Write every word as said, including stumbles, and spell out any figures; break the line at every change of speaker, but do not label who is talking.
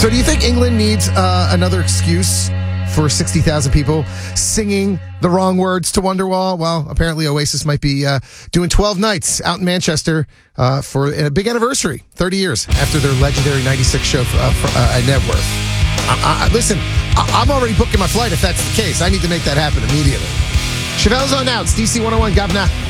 So do you think England needs uh, another excuse for sixty thousand people singing the wrong words to Wonderwall? Well, apparently Oasis might be uh, doing twelve nights out in Manchester uh, for a big anniversary, thirty years after their legendary ninety-six show for, uh, for, uh, at Nebworth. I, I, listen, I, I'm already booking my flight if that's the case. I need to make that happen immediately. Chevelle's on out. It's D C one oh one, Governor.